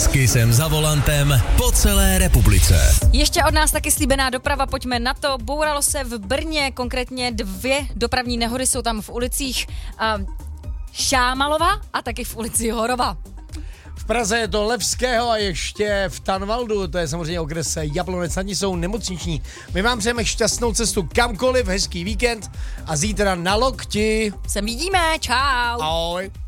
S Kissem za volantem po celé republice. Ještě od nás taky slíbená doprava, pojďme na to. Bouralo se v Brně, konkrétně 2 dopravní nehody jsou tam v ulicích Šámalova a taky v ulici Horova. V Praze je to Levského a ještě v Tanvaldu, to je samozřejmě okres Jablonec, nad ní jsou nemocniční. My vám přejeme šťastnou cestu kamkoliv, hezký víkend a zítra na lokti. Se vidíme, čau. Ahoj.